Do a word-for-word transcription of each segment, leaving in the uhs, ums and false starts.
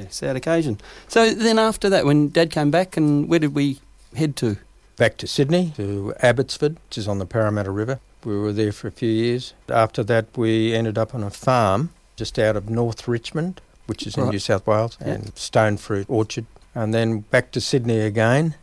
Yeah, sad occasion. So then after that, when Dad came back, and where did we head to? Back to Sydney, to Abbotsford, which is on the Parramatta River. We were there for a few years. After that, we ended up on a farm just out of North Richmond, which is in Right. New South Wales, Yeah. and stone fruit orchard. And then back to Sydney again.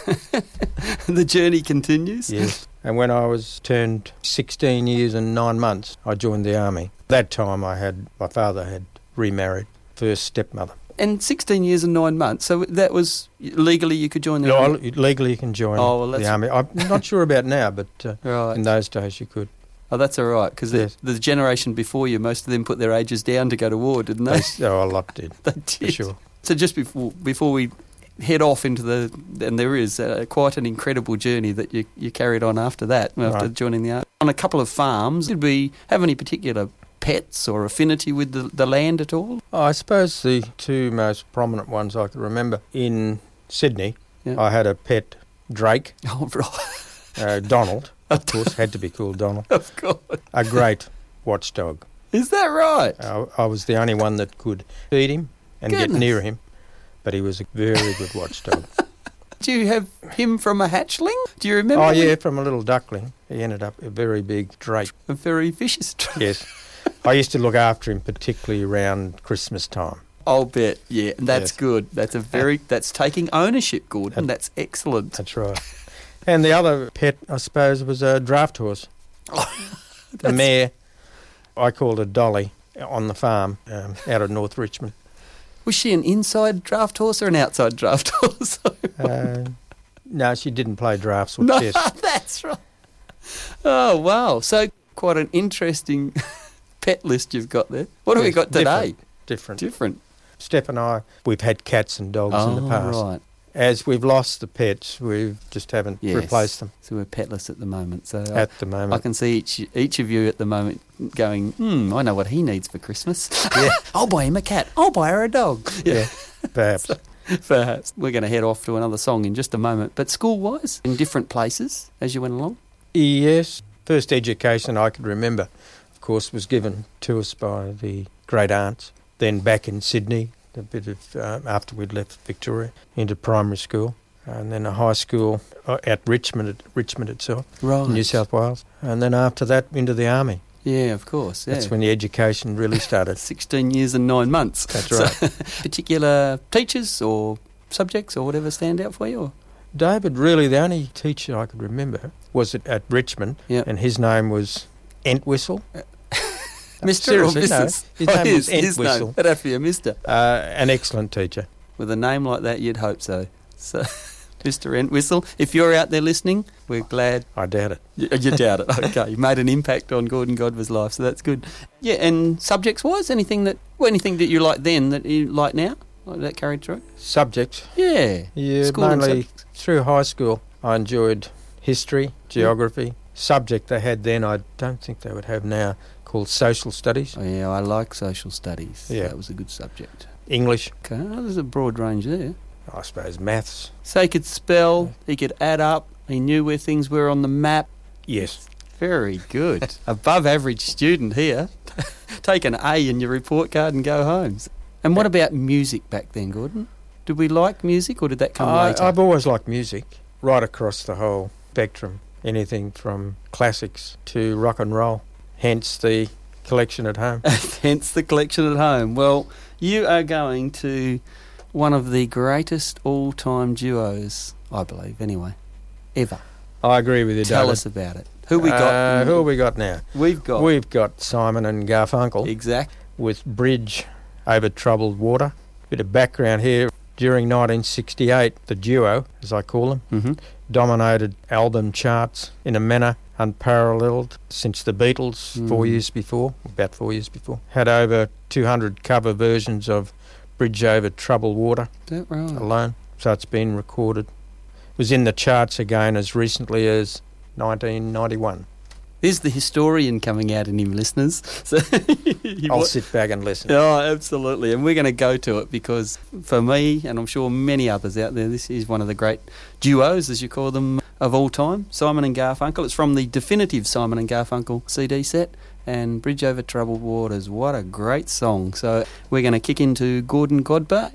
The journey continues. Yes. And when I was turned sixteen years and nine months, I joined the army. That time I had, my father had remarried, first stepmother. And sixteen years and nine months, so that was, legally you could join the No, army? legally you can join Oh, well, that's- the army. I'm not sure about now, but uh, Right. in those days you could. Oh, that's all right, because Yes. the, the generation before you, most of them put their ages down to go to war, didn't they? They, oh, a lot did, They for did. sure. So just before before we head off into the, and there is uh, quite an incredible journey that you, you carried on after that, after Right. joining the army. On a couple of farms, did we have any particular pets or affinity with the, the land at all? Oh, I suppose the two most prominent ones I can remember in Sydney, Yeah. I had a pet drake, Oh, right. uh, Donald, of course, had to be called Donald, Of course. a great watchdog. Is that right? I, I was the only one that could feed him and Goodness. get near him, but he was a very good watchdog. Do you have him from a hatchling? Do you remember? Oh, when- yeah, from a little duckling, he ended up a very big drake. A very vicious drake. Yes. I used to look after him, particularly around Christmas time. I'll bet. Yeah, and that's Yes. good. That's a very, that's taking ownership, Gordon. That's excellent. That's right. And the other pet, I suppose, was a draft horse. The That's- mare, I called her Dolly, on the farm um, out of North Richmond. Was she an inside draft horse or an outside draft horse? Uh, no, she didn't play drafts or No, chess. that's right. Oh, wow. So quite an interesting pet list you've got there. What have we Yes, got today? Different. Different. Steph and I, we've had cats and dogs Oh, in the past. right. As we've lost the pets, we just haven't Yes. replaced them So we're petless at the moment. So I, at the moment. I can see each each of you at the moment going, hmm, I know what he needs for Christmas. Yeah. I'll buy him a cat. I'll buy her a dog. Yeah, perhaps. Perhaps. We're going to head off to another song in just a moment. But school-wise, in different places as you went along? Yes, first education I could remember, of course, was given to us by the great aunts. Then back in Sydney, a bit of uh, after we'd left Victoria, into primary school, and then a high school uh, at Richmond, at Richmond itself, Right. New South Wales, and then after that into the army. Yeah, of course. Yeah. That's when the education really started. sixteen years and nine months. That's So, right. particular teachers or subjects or whatever stand out for you? Or? David, really, the only teacher I could remember was at, at Richmond, Yeah. and his name was Entwistle. Mister Seriously, or no. Missus His Oh, name was his, his Entwistle. name. That'd have to be a Mister. Uh, an excellent teacher. With a name like that, you'd hope so. So, Mister Entwistle, if you're out there listening, we're glad. I doubt it. You, you doubt it. Okay, you made an impact on Gordon Godber's life, so that's good. Yeah, and subjects-wise, anything that well, anything that you like then that you like now, like that carried through? Subjects. Yeah. Yeah, School and mainly subjects. through high school. I enjoyed history, geography. Subject they had then, I don't think they would have now, called social studies. Oh, yeah, I like social studies. Yeah. That was a good subject. English, Okay, well, there's a broad range there. I suppose maths. So he could spell, he could add up, he knew where things were on the map. Yes. Very good. Above average student here. Take an A in your report card and go home. And what about music back then, Gordon? Did we like music or did that come I, later? I've always liked music, right across the whole spectrum. Anything from classics to rock and roll. Hence the collection at home. Hence the collection at home. Well, you are going to one of the greatest all-time duos, I believe, anyway, ever. I agree with you, Tell David. us about it. Who we got? Uh, who have we got now? We've got. We've got Simon and Garfunkel Exact. with Bridge Over Troubled Water. Bit of background here. During nineteen sixty-eight, the duo, as I call them, Mm-hmm. dominated album charts in a manner unparalleled since the Beatles Mm. four years before, about four years before. Had over two hundred cover versions of Bridge Over Troubled Water Is that right? alone, so it's been recorded. It was in the charts again as recently as nineteen ninety-one. There's the historian coming out in him, listeners. So you I'll wa- sit back and listen. Oh, absolutely. And we're going to go to it because for me, and I'm sure many others out there, this is one of the great duos, as you call them, of all time, Simon and Garfunkel. It's from the definitive Simon and Garfunkel C D set, and Bridge Over Troubled Waters. What a great song. So we're going to kick into Gordon Godber